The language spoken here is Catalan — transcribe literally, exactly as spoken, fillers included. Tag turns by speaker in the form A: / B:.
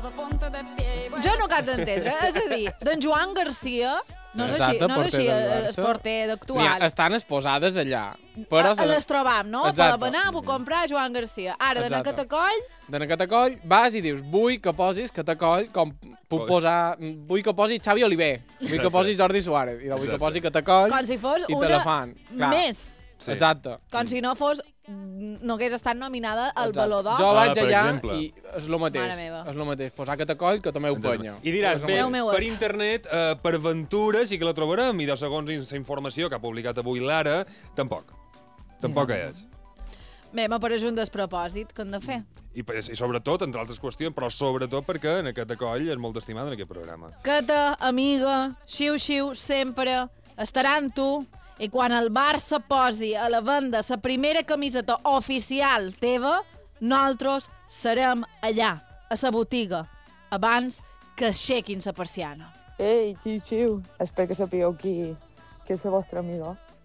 A: Jo no acabo d'entendre, és a dir, d'en Joan Garcia, no és així,
B: Exacte,
A: no és
B: porter
A: així
B: del
A: el
B: Barça.
A: porter
B: Sí,
A: d'actual.
B: estan exposades allà. Però
A: A- Les trobam, no?
B: Exacte.
A: Podem anar a comprar Joan Garcia. Ara, d'anar a
B: Exacte.
A: Catacoll,
B: de Catacoll vas i dius, vull que posis Catacoll, com puc posar... Vull que posi Xavi Oliver, vull que posi Jordi Suárez, i vull que posi Catacoll,
A: com si fos
B: i te la fan.
A: una
B: Clar.
A: més.
C: Sí.
B: Exacte.
A: Com si no fos... no hagués estat nominada al
B: Exacte.
A: Baló d'Or.
B: Jo
C: Ah,
B: vaig
C: per
B: allà
C: exemple.
B: i és el mateix.
A: Mare meva.
B: És el mateix. Posar Catacoll que també ho penya.
C: I diràs,
B: És el
C: bé,
A: Déu
B: mateix.
A: meu,
C: per
A: et.
C: internet, eh, per aventura sí que la trobarem, i de segons la informació que ha publicat avui l'Ara, tampoc. Tampoc
A: No.
C: és.
A: Bé, m'apareix un despropòsit que hem de fer.
C: I, per- I sobretot, entre altres qüestions, però sobretot perquè en aquest acoll és molt estimada en aquest programa.
A: Cata, amiga, xiu-xiu, sempre estarà amb tu, i quan el Barça posi a la venda la primera camiseta oficial teva, nosaltres serem allà, a la botiga, abans que aixequin la persiana.
D: Ei, xiu, xiu. Espero que sapigueu qui, qui és la vostra amiga.